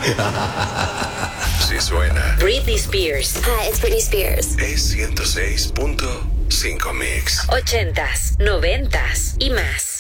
Sí suena. Britney Spears. Hi, it's Britney Spears. Es 106.5 Mix. 80s, 90s y más.